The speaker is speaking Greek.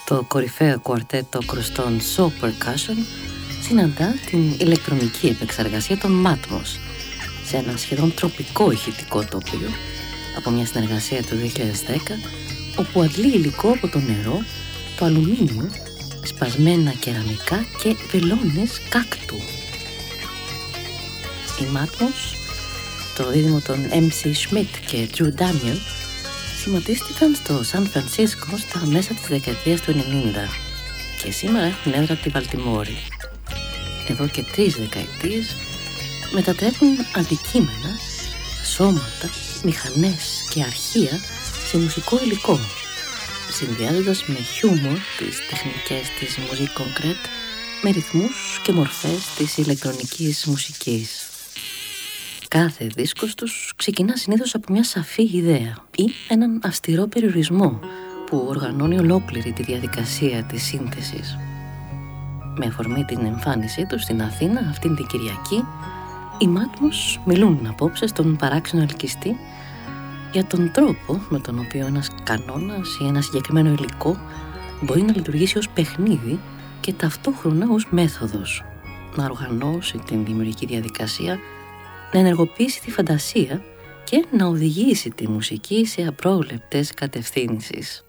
Το κορυφαίο κουαρτέτο κρουστών So Percussion συναντά την ηλεκτρονική επεξεργασία των Matmos σε ένα σχεδόν τροπικό ηχητικό τοπίο από μια συνεργασία του 2010, όπου αντλεί υλικό από το νερό, το αλουμίνιο, σπασμένα κεραμικά και βελόνες κάκτου. Οι Matmos, το δίδυμο των MC Schmidt και Drew Daniel, σχηματίστηκαν στο Σαν Φρανσίσκο στα μέσα της δεκαετίας του 90 και σήμερα έχουν έδρα τη Βαλτιμόρη. Εδώ και 3 δεκαετίες μετατρέπουν αντικείμενα, σώματα, μηχανές και αρχεία σε μουσικό υλικό, συνδυάζοντας με χιούμορ τις τεχνικές της musique concrète με ρυθμούς και μορφές της ηλεκτρονικής μουσικής. Κάθε δίσκος τους ξεκινά συνήθως από μια σαφή ιδέα ή έναν αυστηρό περιορισμό που οργανώνει ολόκληρη τη διαδικασία της σύνθεσης. Με αφορμή την εμφάνισή τους στην Αθήνα αυτήν την Κυριακή, οι Matmos μιλούν απόψε στον παράξενο ελκυστή για τον τρόπο με τον οποίο ένας κανόνας ή ένα συγκεκριμένο υλικό μπορεί να λειτουργήσει ως παιχνίδι και ταυτόχρονα ως μέθοδος, να οργανώσει την δημιουργική διαδικασία, να ενεργοποιήσει τη φαντασία και να οδηγήσει τη μουσική σε απρόβλεπτες κατευθύνσεις.